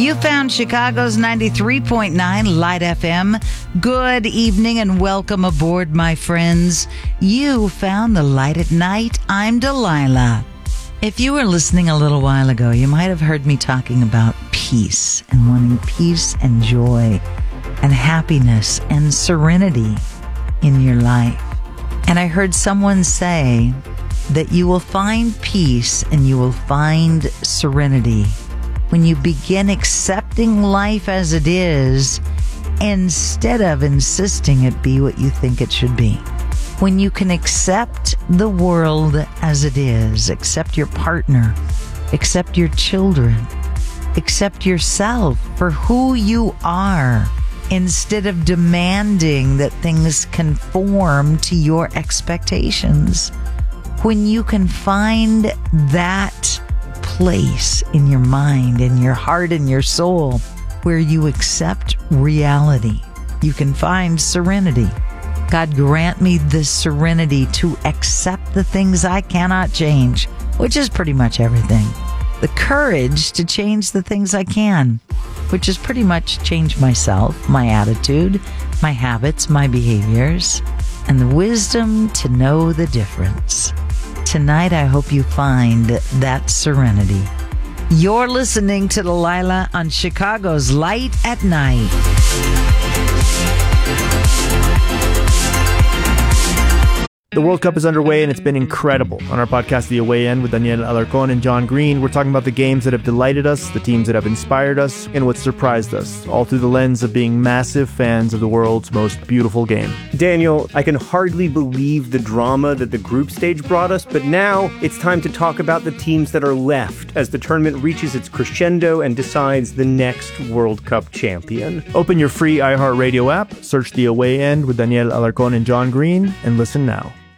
You found Chicago's 93.9 Light FM. Good evening and welcome aboard, my friends. You found the light at night. I'm Delilah. If you were listening a little while ago, you might have heard me talking about peace and wanting peace and joy and happiness and serenity in your life. And I heard someone say that you will find peace and you will find serenity when you begin accepting life as it is instead of insisting it be what you think it should be. When you can accept the world as it is, accept your partner, accept your children, accept yourself for who you are, instead of demanding that things conform to your expectations. When you can find that place in your mind, in your heart, in your soul, where you accept reality, you can find serenity. God, grant me the serenity to accept the things I cannot change, which is pretty much everything. The courage to change the things I can, which is pretty much change myself, my attitude, my habits, my behaviors, and the wisdom to know the difference. Tonight, I hope you find that serenity. You're listening to Delilah on Chicago's Light at Night. The World Cup is underway and it's been incredible. On our podcast, The Away End, with Daniel Alarcón and John Green, we're talking about the games that have delighted us, the teams that have inspired us, and what surprised us, all through the lens of being massive fans of the world's most beautiful game. Daniel, I can hardly believe the drama that the group stage brought us, but now it's time to talk about the teams that are left as the tournament reaches its crescendo and decides the next World Cup champion. Open your free iHeartRadio app, search The Away End with Daniel Alarcón and John Green, and listen now.